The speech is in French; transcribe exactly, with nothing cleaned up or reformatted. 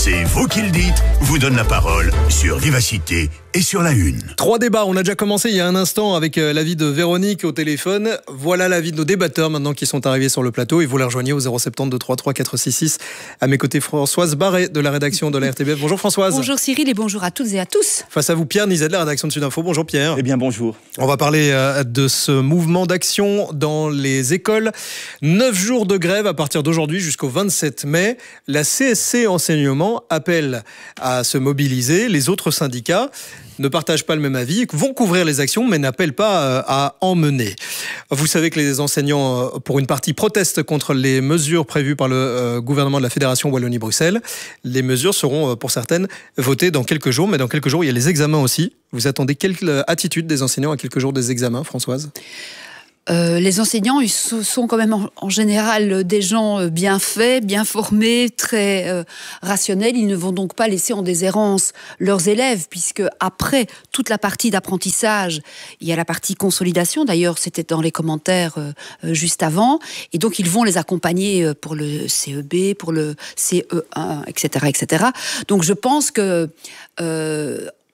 C'est vous qui le dites, vous donne la parole sur Vivacité et sur La Une. Trois débats, on a déjà commencé il y a un instant avec l'avis de Véronique au téléphone. Voilà l'avis de nos débatteurs maintenant qui sont arrivés sur le plateau et vous les rejoignez au zéro sept deux trois trois quatre six six. À mes côtés, Françoise Barret de la rédaction de la R T B F. Bonjour Françoise. Bonjour Cyril et bonjour à toutes et à tous. Face à vous Pierre Nizet de la rédaction de Sudinfo. Bonjour Pierre. Eh bien bonjour. On va parler euh, de ce mouvement d'action dans les écoles. Neuf jours de grève à partir d'aujourd'hui jusqu'au vingt-sept mai. La C S C Enseignement appelle à se mobiliser. Les autres syndicats ne partagent pas le même avis, vont couvrir les actions, mais n'appellent pas à en mener. Vous savez que les enseignants, pour une partie, protestent contre les mesures prévues par le gouvernement de la Fédération Wallonie-Bruxelles. Les mesures seront, pour certaines, votées dans quelques jours, mais dans quelques jours, il y a les examens aussi. Vous attendez quelle attitude des enseignants à quelques jours des examens, Françoise ? Euh, les enseignants, ils sont quand même en, en général des gens bien faits, bien formés, très euh, rationnels. Ils ne vont donc pas laisser en déshérence leurs élèves, puisque après toute la partie d'apprentissage, il y a la partie consolidation. D'ailleurs, c'était dans les commentaires euh, juste avant. Et donc, ils vont les accompagner pour le C E B, pour le C E un, et cetera, et cetera. Donc, je pense que euh,